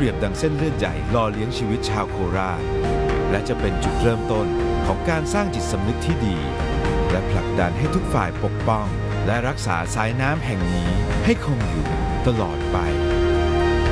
รียบดังเส้นเลือดใหญ่หล่อเลี้ยงชีวิตชาวโคราชและจะเป็นจุดเริ่มต้นของการสร้างจิตสำนึกที่ดีและผลักดันให้ทุกฝ่ายปกป้องและรักษาสายน้ำแห่งนี้ให้คงอยู่ตลอดไป